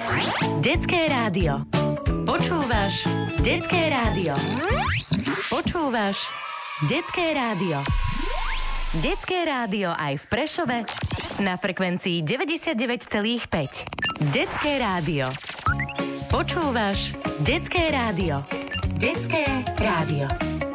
Detské rádio. Počúvaš Detské rádio. Počúvaš Detské rádio. Detské rádio aj v Prešove na frekvencii 99,5. Detské rádio. Počúvaš Detské rádio. Detské rádio.